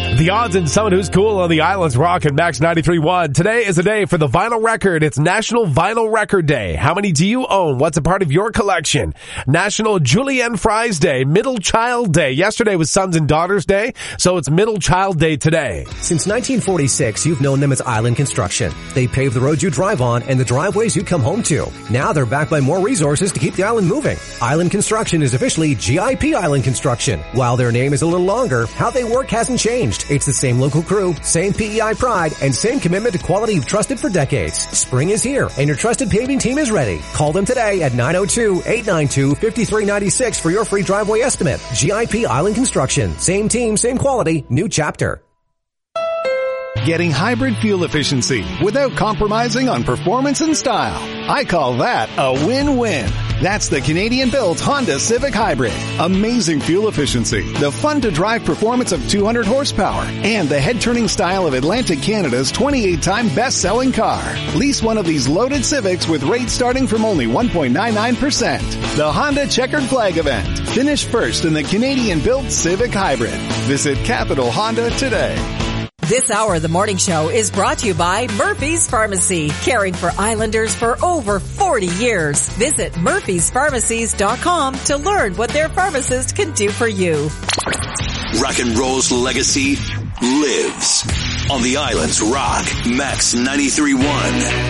The odds and someone who's cool on the islands rock and Max 93.1. Today is a day for the vinyl record. It's National Vinyl Record Day. How many do you own? What's a part of your collection? National Julienne Fries Day. Middle Child Day. Yesterday was Sons and Daughters Day, so it's Middle Child Day today. Since 1946, you've known them as Island Construction. They pave the roads you drive on and the driveways you come home to. Now they're backed by more resources to keep the island moving. Island Construction is officially GIP Island Construction. While their name is a little longer, how they work hasn't changed. It's the same local crew, same PEI pride, and same commitment to quality you've trusted for decades. Spring is here, and your trusted paving team is ready. Call them today at 902-892-5396 for your free driveway estimate. GIP Island Construction. Same team, same quality, new chapter. Getting hybrid fuel efficiency without compromising on performance and style. I call that a win-win. That's the Canadian-built Honda Civic Hybrid. Amazing fuel efficiency, the fun-to-drive performance of 200 horsepower, and the head-turning style of Atlantic Canada's 28-time best-selling car. Lease one of these loaded Civics with rates starting from only 1.99%. The Honda Checkered Flag event. Finish first in the Canadian-built Civic Hybrid. Visit Capital Honda today. This hour of the morning show is brought to you by Murphy's Pharmacy, caring for Islanders for over 40 years. Visit murphyspharmacies.com to learn what their pharmacist can do for you. Rock and roll's legacy lives on the island's Rock Max 93.1.